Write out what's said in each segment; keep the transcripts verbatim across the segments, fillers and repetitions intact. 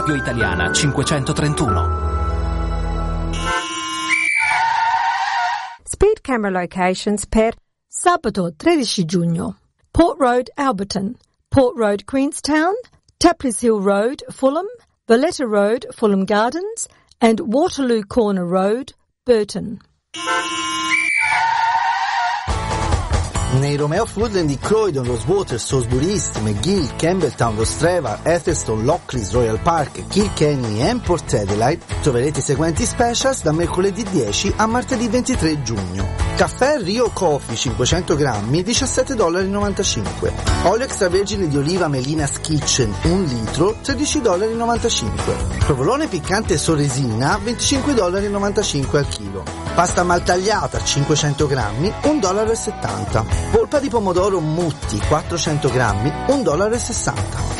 Radio Italiana cinquecentotrentuno. Speed camera locations per sabato tredici giugno. Port Road, Alberton. Port Road, Queenstown. Tapless Hill Road, Fulham. Valletta Road, Fulham Gardens. And Waterloo Corner Road, Burton. Nei Romeo Foodland di Croydon, Rosewater, Salisbury East, McGill, Campbelltown, Rostrevor, Etherston, Lockleys, Royal Park, Kilkenny e Port Adelaide troverete i seguenti specials da mercoledì dieci a martedì ventitré giugno. Caffè Rio Coffee cinquecento grammi, diciassette dollari e novantacinque. Olio extravergine di oliva Melina's Kitchen un litro, tredici dollari e novantacinque. Provolone piccante Soresina, venticinque dollari e novantacinque al chilo. Pasta maltagliata cinquecento grammi, un dollaro e settanta. Polpa di pomodoro Mutti quattrocento grammi, un dollaro e sessanta.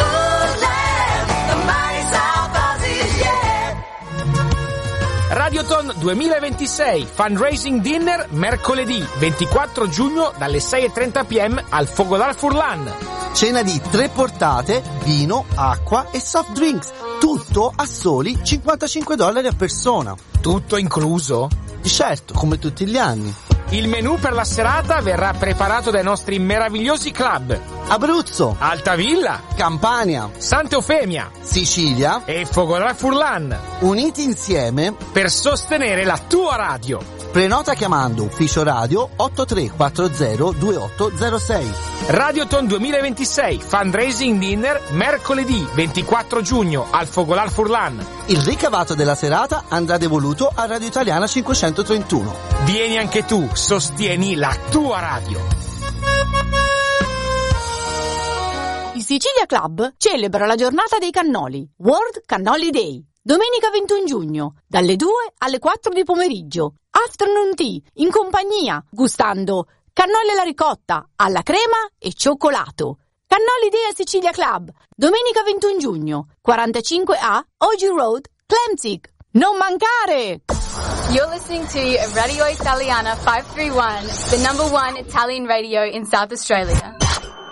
Radioton duemilaventisei Fundraising Dinner mercoledì ventiquattro giugno dalle sei e trenta p m al Fogolar Furlan. Cena di tre portate, vino, acqua e soft drinks. Tutto a soli cinquantacinque dollari a persona. Tutto incluso? Certo, come tutti gli anni. Il menù per la serata verrà preparato dai nostri meravigliosi club: Abruzzo, Altavilla, Campania, Santa Eufemia, Sicilia e Fogolar Furlan, uniti insieme per sostenere la tua radio. Prenota chiamando ufficio radio otto tre quattro zero due otto zero sei. Radioton duemilaventisei Fundraising Dinner mercoledì ventiquattro giugno al Fogolar Furlan. Il ricavato della serata andrà devoluto a Radio Italiana cinquecentotrentuno. Vieni anche tu, sostieni la tua radio. Il Sicilia Club celebra la giornata dei cannoli, World Cannoli Day, domenica ventuno giugno, dalle due alle quattro di pomeriggio. Afternoon tea, in compagnia, gustando cannoli alla ricotta, alla crema e cioccolato. Cannoli Day al Sicilia Club, domenica ventuno giugno, quarantacinque A Ogi Road, Clemzig. Non mancare! You're listening to Radio Italiana five three one, the number one Italian radio in South Australia.